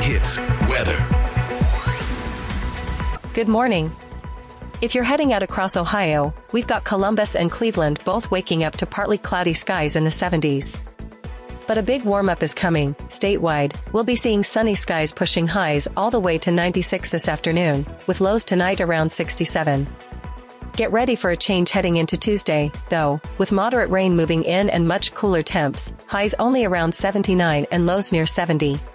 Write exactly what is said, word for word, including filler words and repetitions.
Hits weather. Good morning. If you're heading out across Ohio, we've got Columbus and Cleveland both waking up to partly cloudy skies in the seventies. But a big warm-up is coming. Statewide, we'll be seeing sunny skies pushing highs all the way to ninety-six this afternoon, with lows tonight around sixty-seven. Get ready for a change heading into Tuesday, though, with moderate rain moving in and much cooler temps, highs only around seventy-nine and lows near seventy.